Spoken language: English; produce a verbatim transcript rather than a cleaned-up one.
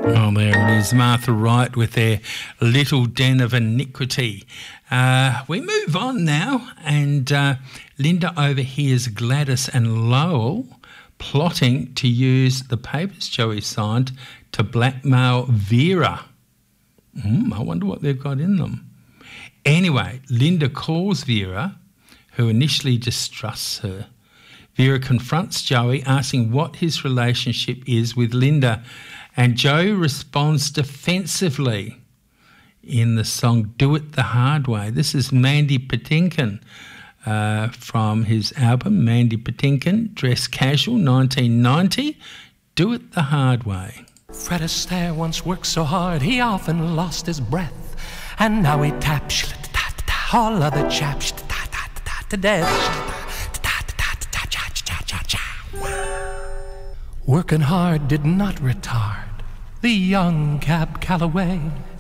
Oh, there it is, Martha Wright with their Little Den of Iniquity. Uh, we move on now, and uh, Linda overhears Gladys and Lowell plotting to use the papers Joey signed to blackmail Vera. Hmm, I wonder what they've got in them. Anyway, Linda calls Vera, who initially distrusts her. Vera confronts Joey, asking what his relationship is with Linda, and Joey responds defensively in the song Do It the Hard Way. This is Mandy Patinkin uh, from his album Mandy Patinkin, Dress Casual, nineteen ninety. Do It the Hard Way. Fred Astaire once worked so hard he often lost his breath, and now he taps all other chaps to death. Working hard did not retard the young Cab Calloway.